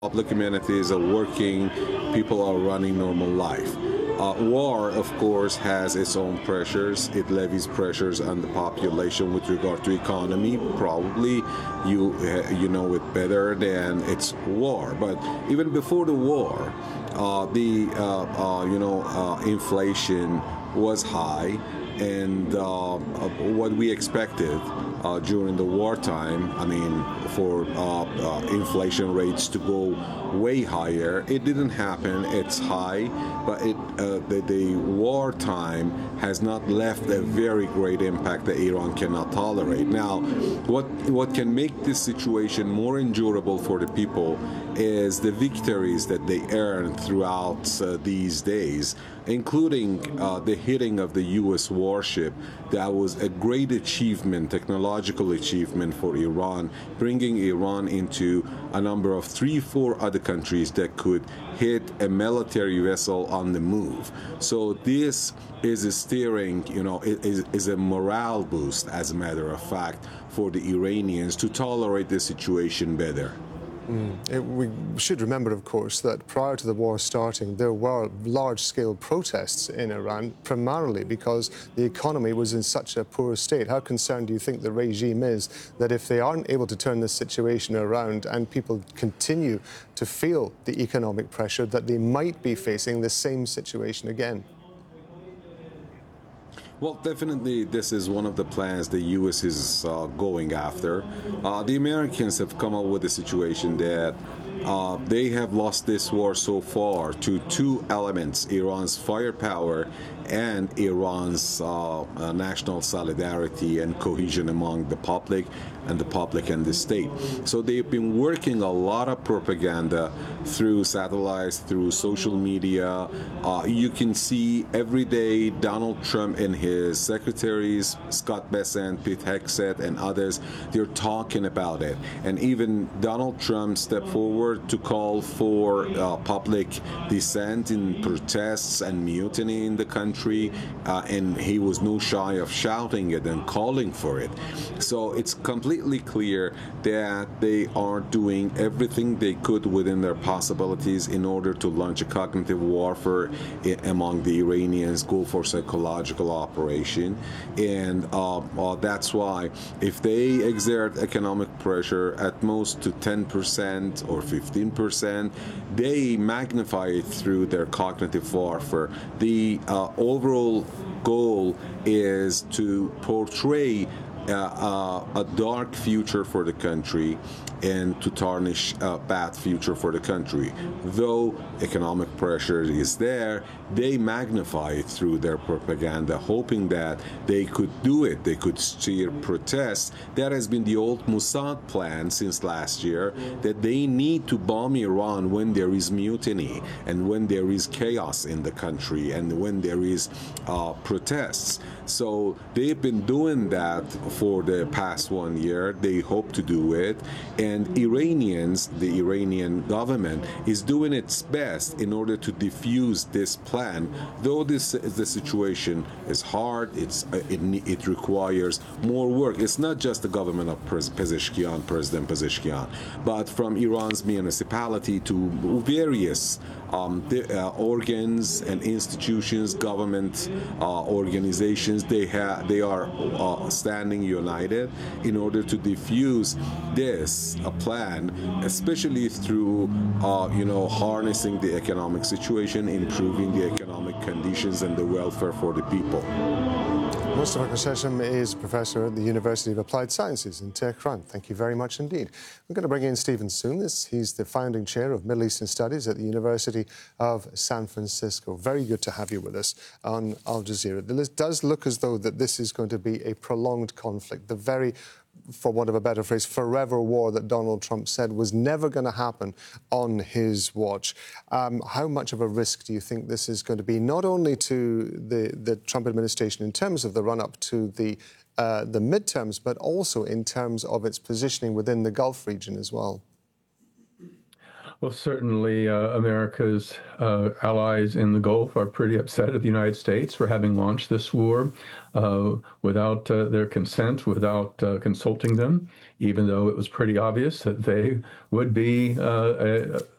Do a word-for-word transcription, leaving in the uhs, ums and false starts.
public amenities are working, people are running normal life. Uh, war, of course, has its own pressures. It levies pressures on the population with regard to economy. Probably you uh, you know it better than it's war. But even before the war, uh, the uh, uh, you know uh, inflation was high, and uh, uh, what we expected uh, during the wartime, I mean, for uh, uh, inflation rates to go way higher, it didn't happen. It's high, but it uh, the, the wartime has not left a very great impact that Iran cannot tolerate. Now, what what can make this situation more endurable for the people is the victories that they earned throughout uh, these days, including uh, the hitting of the U S warship. That was a great achievement, technological achievement for Iran, bringing Iran into a number of three, four other countries that could hit a military vessel on the move. So this is a steering, you know, is, is a morale boost, as a matter of fact, for the Iranians to tolerate the situation better. Mm. It, we should remember, of course, that prior to the war starting, there were large-scale protests in Iran, primarily because the economy was in such a poor state. How concerned do you think the regime is that if they aren't able to turn this situation around and people continue to feel the economic pressure, that they might be facing the same situation again? Well, definitely, this is one of the plans the U S is uh, going after. Uh, the Americans have come up with a situation that uh, they have lost this war so far to two elements: Iran's firepower and Iran's uh, uh, national solidarity and cohesion among the public and the public and the state. So they've been working a lot of propaganda through satellites, through social media. Uh, you can see every day Donald Trump and his secretaries, Scott Bessent, Pete Hegseth, and others, they're talking about it. And even Donald Trump stepped forward to call for uh, public dissent in protests and mutiny in the country, uh, and he was no shy of shouting it and calling for it. So it's completely clear that they are doing everything they could within their possibilities in order to launch a cognitive warfare among the Iranians, go for psychological operation. And uh, uh, that's why if they exert economic pressure at most to ten percent or fifteen percent, they magnify it through their cognitive warfare. The uh, overall goal is to portray uh, uh, a dark future for the country and to tarnish a bad future for the country. Though economic pressure is there, they magnify it through their propaganda, hoping that they could do it. They could steer protests. That has been the old Mossad plan since last year, that they need to bomb Iran when there is mutiny and when there is chaos in the country and when there is uh, protests. So they've been doing that for the past one year. They hope to do it. And Iranians, the Iranian government, is doing its best in order to defuse this plan. Though this the situation is hard, it's it, it requires more work. It's not just the government of Pezeshkian, President Pezeshkian, but from Iran's municipality to various um, the, uh, organs and institutions, government uh, organizations. They have they are uh, standing united in order to defuse this a plan, especially through uh, you know harnessing the economic situation, improving the economic conditions and the welfare for the people. Mustafa Qureshi is a professor at the University of Applied Sciences in Tehran. Thank you very much indeed. We're going to bring in Stephen Soon. He's the founding chair of Middle Eastern Studies at the University of San Francisco. Very good to have you with us on Al Jazeera. It does look as though that this is going to be a prolonged conflict. The very, for want of a better phrase, forever war that Donald Trump said was never going to happen on his watch. Um, how much of a risk do you think this is going to be, not only to the, the Trump administration in terms of the run-up to the, uh, the midterms, but also in terms of its positioning within the Gulf region as well? Well, certainly uh, America's uh, allies in the Gulf are pretty upset at the United States for having launched this war uh, without uh, their consent, without uh, consulting them, even though it was pretty obvious that they would be uh,